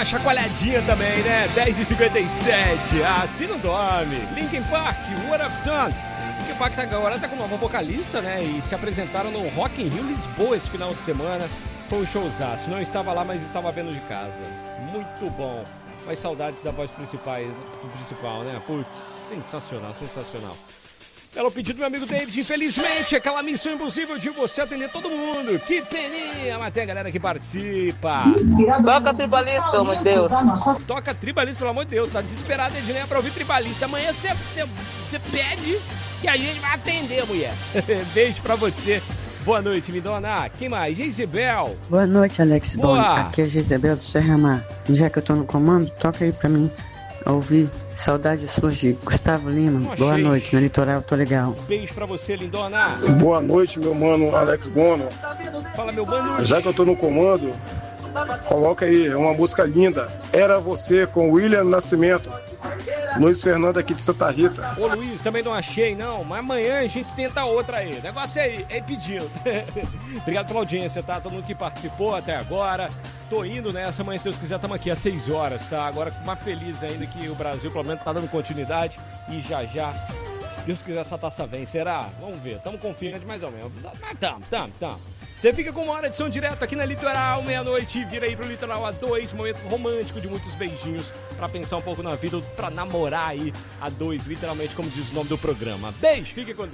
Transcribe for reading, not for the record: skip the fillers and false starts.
uma chacoalhadinha também, né? 10h57. Assim não dorme. Linkin Park, What I've Done. Linkin Park agora tá com uma nova vocalista, né? E se apresentaram no Rock in Rio Lisboa esse final de semana. Foi um showzaço. Não estava lá, mas estava vendo de casa. Muito bom. Mas saudades da voz principal, né? Putz, sensacional, sensacional. Pelo pedido do meu amigo David, infelizmente, aquela missão impossível de você atender todo mundo. Que peninha, mas tem a galera que participa. Toca Tribalista, pelo amor de Deus. Toca Tribalista, pelo amor de Deus. Tá desesperado, Ednei, pra ouvir Tribalista. Amanhã você pede que a gente vai atender, mulher. Beijo pra você. Boa noite, lindona. Quem mais? Gisebel. Boa noite, Alex. Boa. Bom, aqui é Gisebel do Serramar. Já que eu tô no comando, toca aí pra mim ouvir Saudades Suas de Gustavo Lima. Boa noite, no litoral tô legal. Beijo pra você, lindona. Boa noite, meu mano Alex Bono. Fala, meu mano. Já que eu tô no comando, coloca aí uma música linda. Era Você, com William Nascimento. Luiz Fernando aqui de Santa Rita. Ô Luiz, também não achei não, mas amanhã a gente tenta outra aí. O negócio é pedindo. Obrigado pela audiência, tá? Todo mundo que participou até agora. Tô indo nessa, amanhã se Deus quiser estamos aqui às 6 horas, tá? Agora mais feliz ainda que o Brasil pelo menos tá dando continuidade. E já, se Deus quiser essa taça vem, será? Vamos ver, tamo confiante mais ou menos. Mas tamo. Você fica com uma hora de som direto aqui na Litoral, meia-noite, e vira aí pro Litoral A2, momento romântico de muitos beijinhos, pra pensar um pouco na vida, pra namorar aí a dois, literalmente, como diz o nome do programa. Beijo, fique com Deus.